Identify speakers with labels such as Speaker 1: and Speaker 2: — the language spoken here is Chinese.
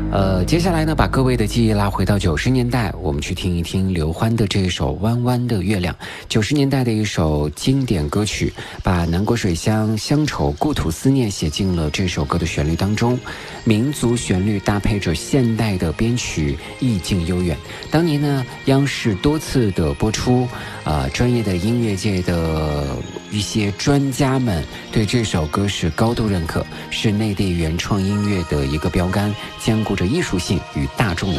Speaker 1: 接下来呢，把各位的记忆拉回到90年代，我们去听一听刘欢的这一首《弯弯的月亮》，90年代的一首经典歌曲，把南国水乡乡愁、故土思念写进了这首歌的旋律当中，民族旋律搭配着现代的编曲，意境悠远。当年呢，央视多次的播出，专业的音乐界的一些专家们对这首歌是高度认可，是内地原创音乐的一个标杆，兼顾着艺术性与大众的